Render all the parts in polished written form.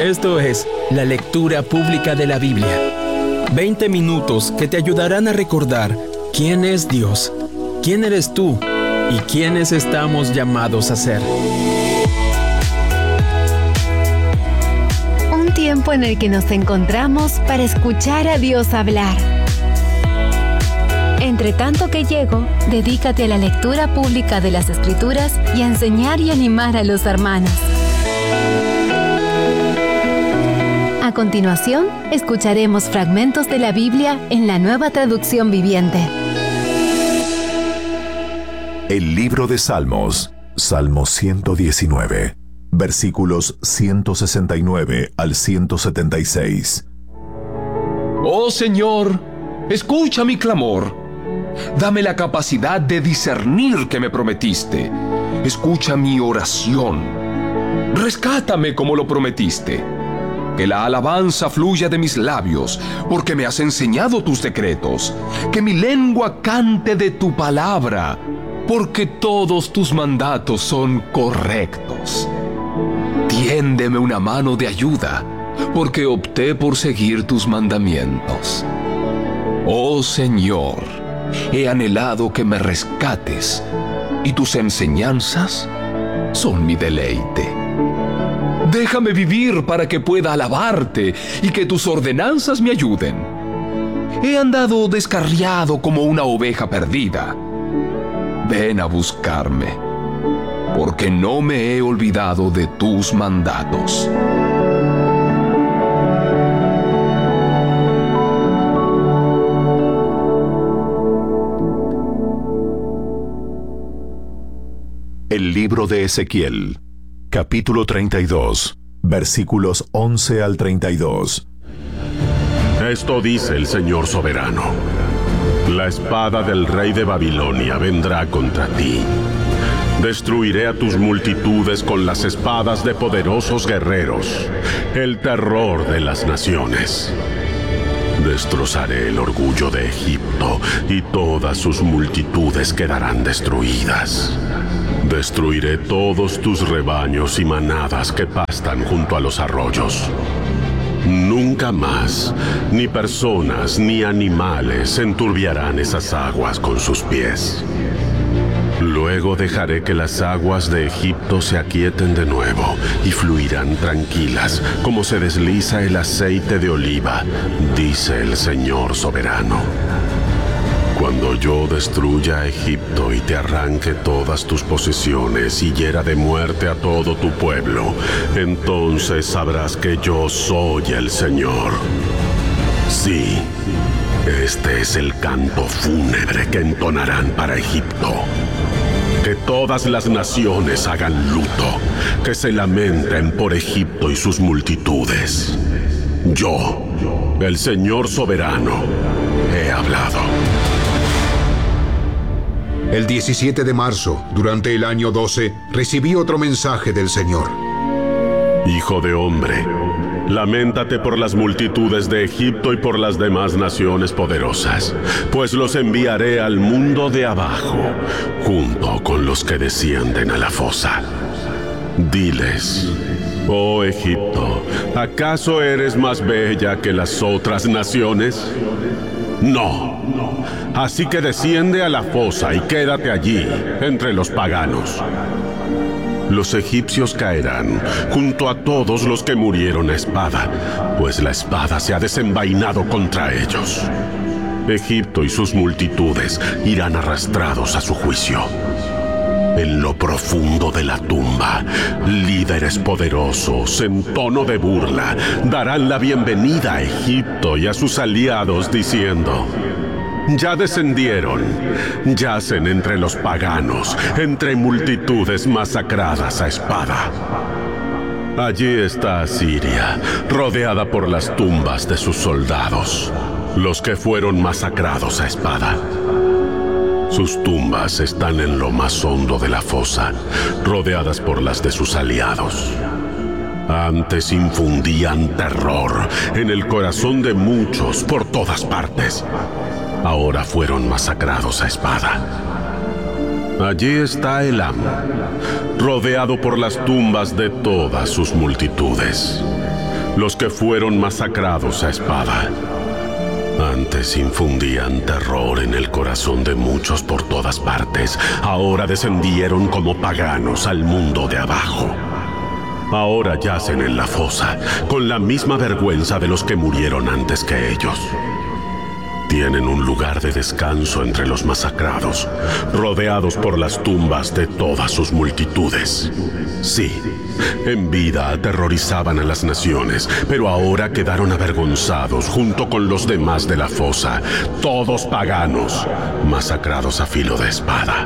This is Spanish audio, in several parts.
Esto es la lectura pública de la Biblia. 20 minutos que te ayudarán a recordar quién es Dios, quién eres tú y quiénes estamos llamados a ser. Un tiempo en el que nos encontramos para escuchar a Dios hablar. Entre tanto que llego, dedícate a la lectura pública de las Escrituras y a enseñar y animar a los hermanos. A continuación, escucharemos fragmentos de la Biblia en la Nueva Traducción Viviente. El libro de Salmos, Salmo 119, versículos 169 al 176. Oh Señor, escucha mi clamor. Dame la capacidad de discernir que me prometiste. Escucha mi oración. Rescátame como lo prometiste. Que la alabanza fluya de mis labios, porque me has enseñado tus decretos. Que mi lengua cante de tu palabra, porque todos tus mandatos son correctos. Tiéndeme una mano de ayuda, porque opté por seguir tus mandamientos. Oh Señor, he anhelado que me rescates, y tus enseñanzas son mi deleite. Déjame vivir para que pueda alabarte y que tus ordenanzas me ayuden. He andado descarriado como una oveja perdida. Ven a buscarme, porque no me he olvidado de tus mandatos. El libro de Ezequiel, capítulo 32, versículos 11 al 32. Esto dice el Señor soberano: la espada del rey de Babilonia vendrá contra ti. Destruiré a tus multitudes con las espadas de poderosos guerreros, el terror de las naciones. Destrozaré el orgullo de Egipto y todas sus multitudes quedarán destruidas. Destruiré todos tus rebaños y manadas que pastan junto a los arroyos. Nunca más, ni personas ni animales enturbiarán esas aguas con sus pies. Luego dejaré que las aguas de Egipto se aquieten de nuevo y fluirán tranquilas, como se desliza el aceite de oliva, dice el Señor soberano. Cuando yo destruya a Egipto y te arranque todas tus posesiones y hiera de muerte a todo tu pueblo, entonces sabrás que yo soy el Señor. Sí, este es el canto fúnebre que entonarán para Egipto. Que todas las naciones hagan luto, que se lamenten por Egipto y sus multitudes. Yo, el Señor soberano, he hablado. El 17 de marzo, durante el año 12, recibí otro mensaje del Señor. Hijo de hombre, lamentate por las multitudes de Egipto y por las demás naciones poderosas, pues los enviaré al mundo de abajo, junto con los que descienden a la fosa. Diles: oh Egipto, ¿acaso eres más bella que las otras naciones? No. Así que desciende a la fosa y quédate allí, entre los paganos. Los egipcios caerán junto a todos los que murieron a espada, pues la espada se ha desenvainado contra ellos. Egipto y sus multitudes irán arrastrados a su juicio. En lo profundo de la tumba, líderes poderosos, en tono de burla, darán la bienvenida a Egipto y a sus aliados diciendo: ya descendieron, yacen entre los paganos, entre multitudes masacradas a espada. Allí está Asiria, rodeada por las tumbas de sus soldados, los que fueron masacrados a espada. Sus tumbas están en lo más hondo de la fosa, rodeadas por las de sus aliados. Antes infundían terror en el corazón de muchos por todas partes. Ahora fueron masacrados a espada. Allí está Elam, rodeado por las tumbas de todas sus multitudes. los que fueron masacrados a espada. Antes infundían terror en el corazón de muchos por todas partes. Ahora descendieron como paganos al mundo de abajo. Ahora yacen en la fosa, con la misma vergüenza de los que murieron antes que ellos. Tienen un lugar de descanso entre los masacrados, rodeados por las tumbas de todas sus multitudes. Sí, en vida aterrorizaban a las naciones, pero ahora quedaron avergonzados junto con los demás de la fosa, todos paganos, masacrados a filo de espada.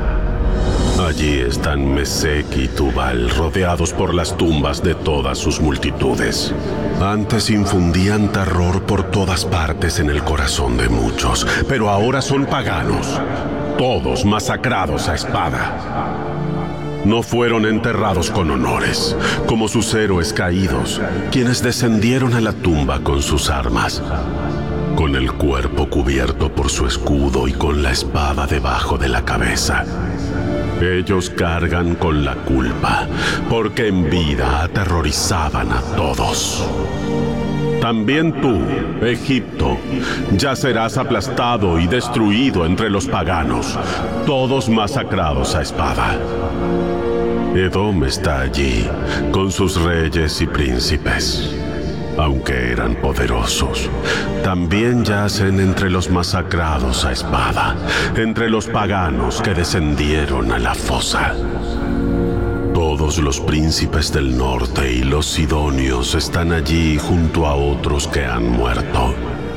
Allí están Mesec y Tubal, rodeados por las tumbas de todas sus multitudes. Antes infundían terror por todas partes en el corazón de muchos, pero ahora son paganos, todos masacrados a espada. No fueron enterrados con honores, como sus héroes caídos, quienes descendieron a la tumba con sus armas, con el cuerpo cubierto por su escudo y con la espada debajo de la cabeza. Ellos cargan con la culpa, porque en vida aterrorizaban a todos. También tú, Egipto, ya serás aplastado y destruido entre los paganos, todos masacrados a espada. Edom está allí, con sus reyes y príncipes. Aunque eran poderosos, también yacen entre los masacrados a espada, entre los paganos que descendieron a la fosa. Todos los príncipes del norte y los sidonios están allí junto a otros que han muerto.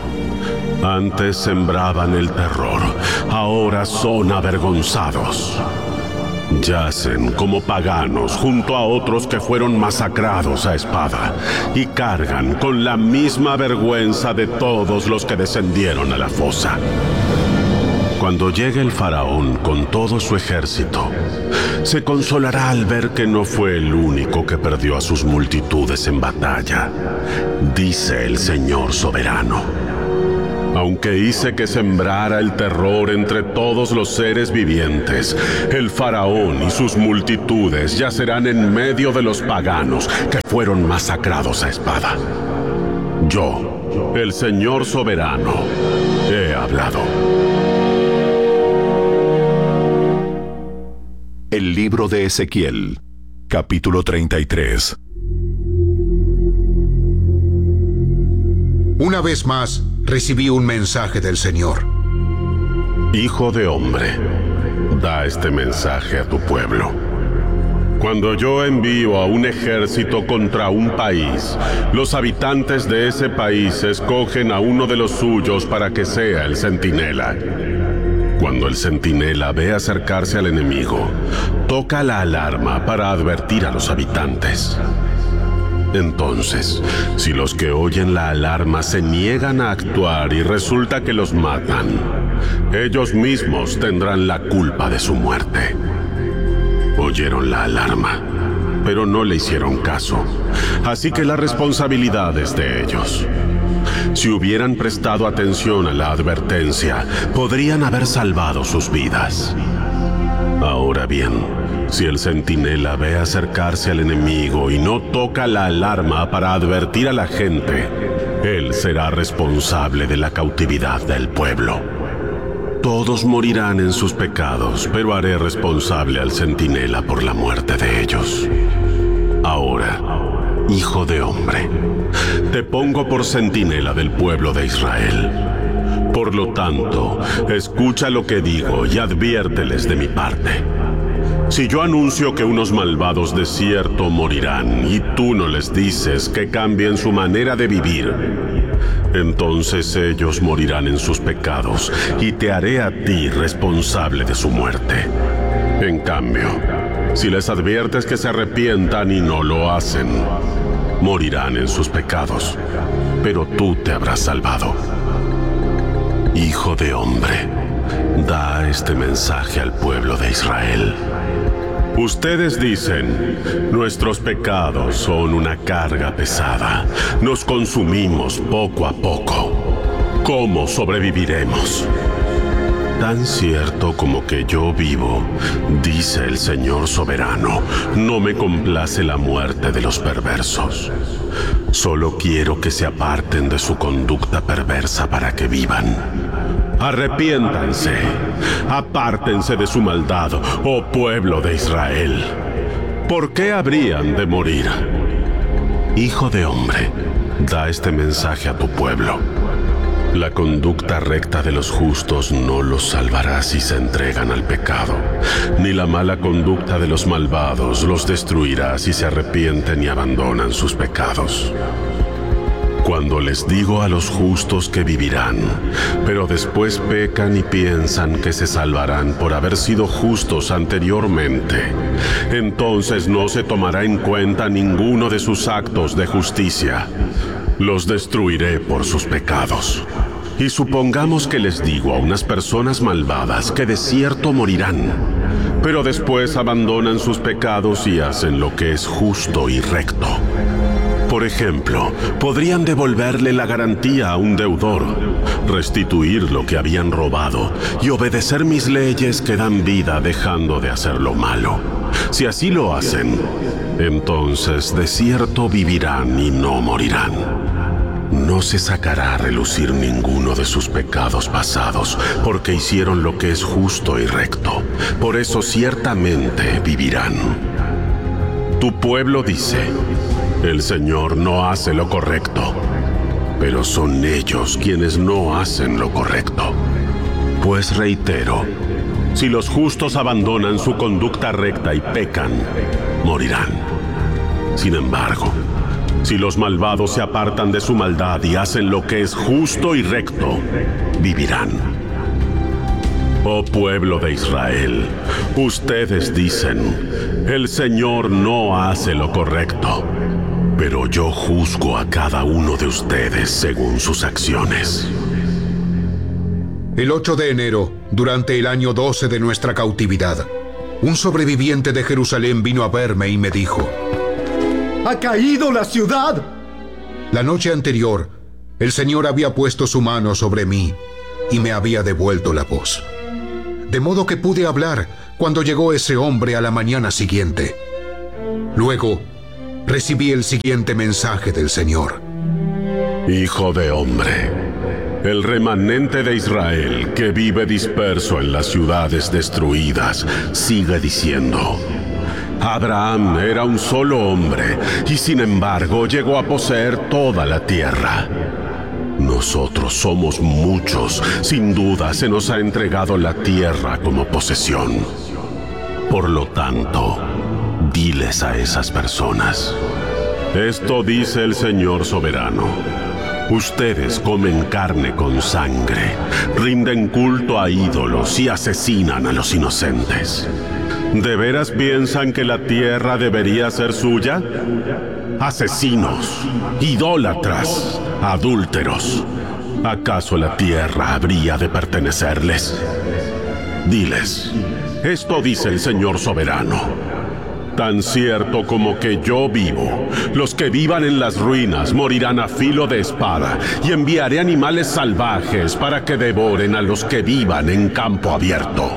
Antes sembraban el terror, ahora son avergonzados. Yacen como paganos junto a otros que fueron masacrados a espada y cargan con la misma vergüenza de todos los que descendieron a la fosa. Cuando llegue el faraón con todo su ejército, se consolará al ver que no fue el único que perdió a sus multitudes en batalla, dice el Señor soberano. Aunque hice que sembrara el terror entre todos los seres vivientes, el faraón y sus multitudes yacerán en medio de los paganos que fueron masacrados a espada. Yo, el Señor soberano, he hablado. El libro de Ezequiel, capítulo 33. Una vez más, recibí un mensaje del Señor. Hijo de hombre, da este mensaje a tu pueblo. Cuando yo envío a un ejército contra un país, los habitantes de ese país escogen a uno de los suyos para que sea el centinela. Cuando el centinela ve acercarse al enemigo, toca la alarma para advertir a los habitantes. Entonces, si los que oyen la alarma se niegan a actuar y resulta que los matan, ellos mismos tendrán la culpa de su muerte. Oyeron la alarma, pero no le hicieron caso, así que la responsabilidad es de ellos. Si hubieran prestado atención a la advertencia, podrían haber salvado sus vidas. Ahora bien, si el centinela ve acercarse al enemigo y no toca la alarma para advertir a la gente, él será responsable de la cautividad del pueblo. Todos morirán en sus pecados, pero haré responsable al centinela por la muerte de ellos. Ahora, hijo de hombre, te pongo por centinela del pueblo de Israel. Por lo tanto, escucha lo que digo y adviérteles de mi parte. Si yo anuncio que unos malvados de cierto morirán y tú no les dices que cambien su manera de vivir, entonces ellos morirán en sus pecados y te haré a ti responsable de su muerte. En cambio, si les adviertes que se arrepientan y no lo hacen, morirán en sus pecados, pero tú te habrás salvado. Hijo de hombre, da este mensaje al pueblo de Israel. Ustedes dicen, nuestros pecados son una carga pesada. Nos consumimos poco a poco. ¿Cómo sobreviviremos? Tan cierto como que yo vivo, dice el Señor soberano, no me complace la muerte de los perversos. Solo quiero que se aparten de su conducta perversa para que vivan. Arrepiéntanse, apártense de su maldad, oh pueblo de Israel. ¿Por qué habrían de morir? Hijo de hombre, da este mensaje a tu pueblo. La conducta recta de los justos no los salvará si se entregan al pecado, ni la mala conducta de los malvados los destruirá si se arrepienten y abandonan sus pecados. Cuando les digo a los justos que vivirán, pero después pecan y piensan que se salvarán por haber sido justos anteriormente, entonces no se tomará en cuenta ninguno de sus actos de justicia. Los destruiré por sus pecados. Y supongamos que les digo a unas personas malvadas que de cierto morirán, pero después abandonan sus pecados y hacen lo que es justo y recto. Por ejemplo, podrían devolverle la garantía a un deudor, restituir lo que habían robado y obedecer mis leyes que dan vida dejando de hacer lo malo. Si así lo hacen, entonces de cierto vivirán y no morirán. No se sacará a relucir ninguno de sus pecados pasados, porque hicieron lo que es justo y recto. Por eso ciertamente vivirán. Tu pueblo dice: el Señor no hace lo correcto, pero son ellos quienes no hacen lo correcto. Pues reitero, si los justos abandonan su conducta recta y pecan, morirán. Sin embargo, si los malvados se apartan de su maldad y hacen lo que es justo y recto, vivirán. Oh pueblo de Israel, ustedes dicen: el Señor no hace lo correcto, pero yo juzgo a cada uno de ustedes según sus acciones. El 8 de enero, durante el año 12 de nuestra cautividad, un sobreviviente de Jerusalén vino a verme y me dijo: ¡ha caído la ciudad! La noche anterior, el Señor había puesto su mano sobre mí y me había devuelto la voz. De modo que pude hablar cuando llegó ese hombre a la mañana siguiente. Luego, recibí el siguiente mensaje del Señor. Hijo de hombre, el remanente de Israel que vive disperso en las ciudades destruidas sigue diciendo: Abraham era un solo hombre y sin embargo llegó a poseer toda la tierra. Nosotros somos muchos, sin duda se nos ha entregado la tierra como posesión. Por lo tanto, diles a esas personas: esto dice el Señor soberano. Ustedes comen carne con sangre, rinden culto a ídolos y asesinan a los inocentes. ¿De veras piensan que la tierra debería ser suya? Asesinos, idólatras, adúlteros. ¿Acaso la tierra habría de pertenecerles? Diles: esto dice el Señor soberano. Tan cierto como que yo vivo, los que vivan en las ruinas morirán a filo de espada, y enviaré animales salvajes para que devoren a los que vivan en campo abierto.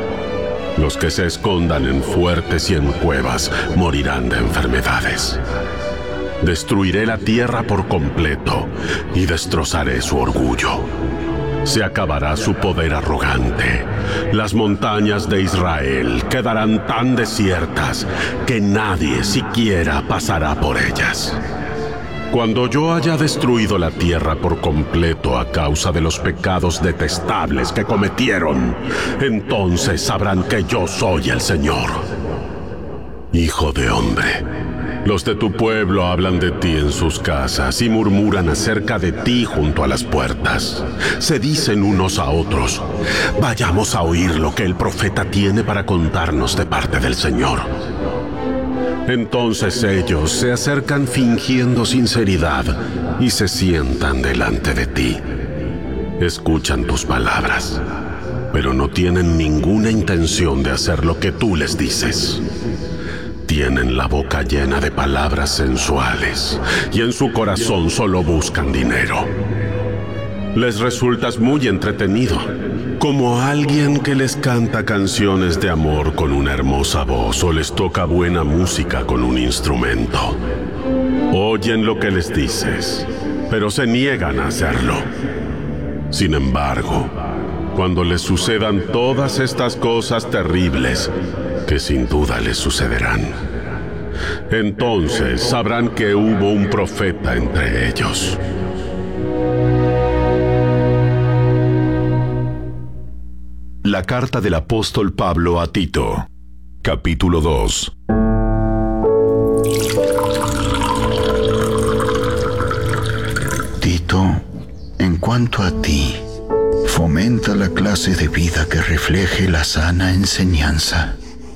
Los que se escondan en fuertes y en cuevas morirán de enfermedades. Destruiré la tierra por completo y destrozaré su orgullo. Se acabará su poder arrogante. Las montañas de Israel quedarán tan desiertas que nadie siquiera pasará por ellas. Cuando yo haya destruido la tierra por completo a causa de los pecados detestables que cometieron, entonces sabrán que yo soy el Señor. Hijo de hombre, los de tu pueblo hablan de ti en sus casas y murmuran acerca de ti junto a las puertas. Se dicen unos a otros: vayamos a oír lo que el profeta tiene para contarnos de parte del Señor. Entonces ellos se acercan fingiendo sinceridad y se sientan delante de ti. Escuchan tus palabras, pero no tienen ninguna intención de hacer lo que tú les dices. Tienen la boca llena de palabras sensuales y en su corazón solo buscan dinero. Les resultas muy entretenido. como alguien que les canta canciones de amor con una hermosa voz o les toca buena música con un instrumento. Oyen lo que les dices, pero se niegan a hacerlo. Sin embargo, cuando les sucedan todas estas cosas terribles, que sin duda les sucederán, entonces sabrán que hubo un profeta entre ellos. La carta del apóstol Pablo a Tito, capítulo 2. Tito, en cuanto a ti, fomenta la clase de vida que refleje la sana enseñanza.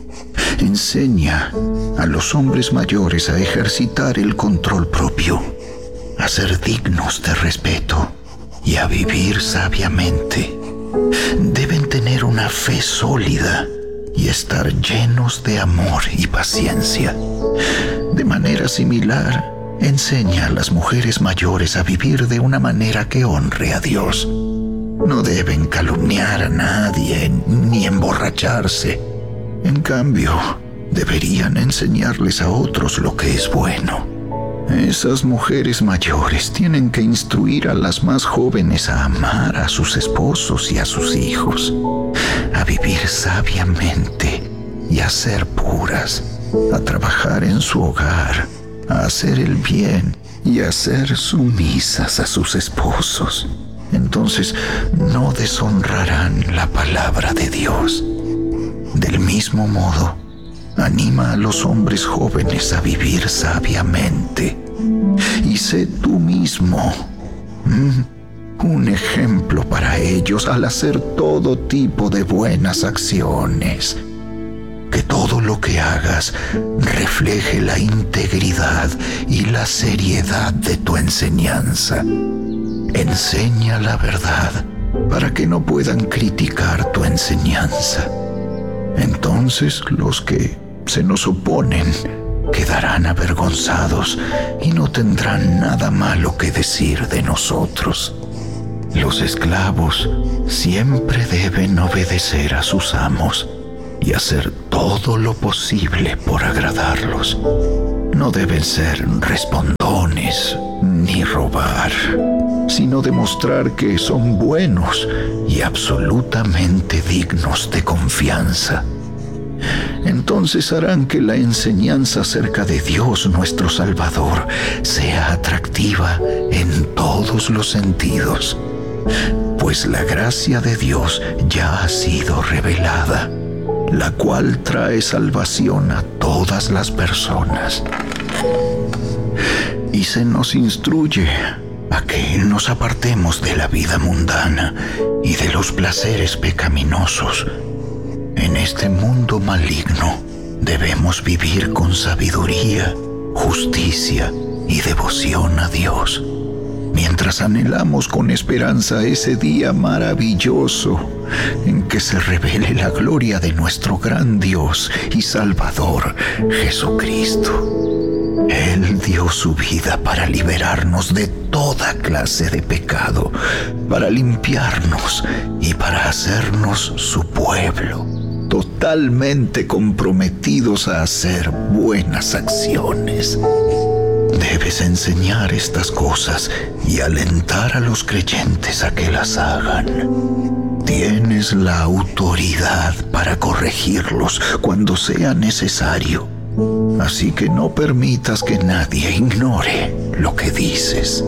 Enseña a los hombres mayores a ejercitar el control propio, a ser dignos de respeto y a vivir sabiamente. Deben tener una fe sólida y estar llenos de amor y paciencia. De manera similar, enseña a las mujeres mayores a vivir de una manera que honre a Dios. No deben calumniar a nadie ni emborracharse. En cambio, deberían enseñarles a otros lo que es bueno. Esas mujeres mayores tienen que instruir a las más jóvenes a amar a sus esposos y a sus hijos, a vivir sabiamente y a ser puras, a trabajar en su hogar, a hacer el bien y a ser sumisas a sus esposos. Entonces no deshonrarán la palabra de Dios. Del mismo modo, anima a los hombres jóvenes a vivir sabiamente y sé tú mismo un ejemplo para ellos al hacer todo tipo de buenas acciones. Que todo lo que hagas refleje la integridad y la seriedad de tu enseñanza. Enseña la verdad para que no puedan criticar tu enseñanza. Entonces los que se nos oponen quedarán avergonzados y no tendrán nada malo que decir de nosotros. Los esclavos siempre deben obedecer a sus amos y hacer todo lo posible por agradarlos. No deben ser respondones ni robar, sino demostrar que son buenos y absolutamente dignos de confianza. Entonces harán que la enseñanza acerca de Dios nuestro Salvador sea atractiva en todos los sentidos, pues la gracia de Dios ya ha sido revelada, la cual trae salvación a todas las personas. Y se nos instruye a que nos apartemos de la vida mundana y de los placeres pecaminosos. En este mundo maligno debemos vivir con sabiduría, justicia y devoción a Dios, mientras anhelamos con esperanza ese día maravilloso en que se revele la gloria de nuestro gran Dios y Salvador, Jesucristo. Él dio su vida para liberarnos de toda clase de pecado, para limpiarnos y para hacernos su pueblo, totalmente comprometidos a hacer buenas acciones. Debes enseñar estas cosas y alentar a los creyentes a que las hagan. Tienes la autoridad para corregirlos cuando sea necesario. Así que no permitas que nadie ignore lo que dices.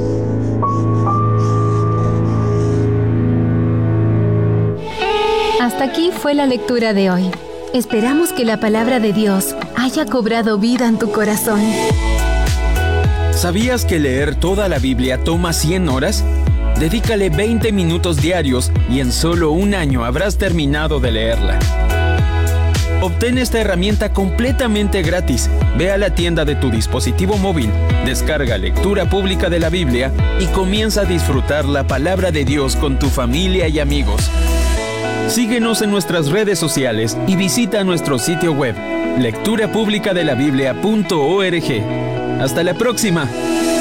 Hasta aquí fue la lectura de hoy. Esperamos que la palabra de Dios haya cobrado vida en tu corazón. ¿Sabías que leer toda la Biblia toma 100 horas? Dedícale 20 minutos diarios y en solo un año habrás terminado de leerla. Obtén esta herramienta completamente gratis. Ve a la tienda de tu dispositivo móvil, descarga Lectura Pública de la Biblia y comienza a disfrutar la palabra de Dios con tu familia y amigos. Síguenos en nuestras redes sociales y visita nuestro sitio web, lecturapublicadelabiblia.org. ¡Hasta la próxima!